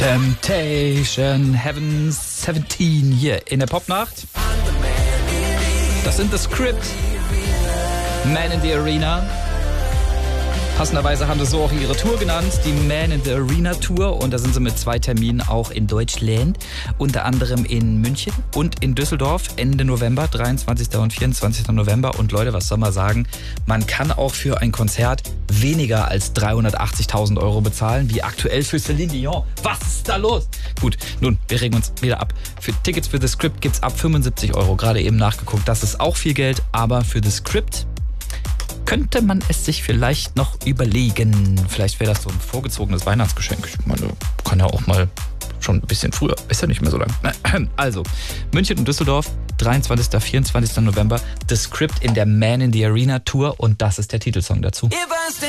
Temptation Heaven 17 hier in der Popnacht. Das sind The Script, Man in the Arena. Passenderweise haben sie so auch ihre Tour genannt, die Man in the Arena Tour. Und da sind sie mit 2 Terminen auch in Deutschland. Unter anderem in München und in Düsseldorf Ende November, 23. und 24. November. Und Leute, was soll man sagen? Man kann auch für ein Konzert weniger als 380.000 Euro bezahlen, wie aktuell für Celine Dion. Was ist da los? Gut, nun, wir regen uns wieder ab. Für Tickets für The Script gibt's ab 75 Euro. Gerade eben nachgeguckt. Das ist auch viel Geld, aber für The Script könnte man es sich vielleicht noch überlegen. Vielleicht wäre das so ein vorgezogenes Weihnachtsgeschenk. Ich meine, kann ja auch mal schon ein bisschen früher. Ist ja nicht mehr so lang. Also, München und Düsseldorf, 23. 24. November. The Script in der Man in the Arena Tour. Und das ist der Titelsong dazu.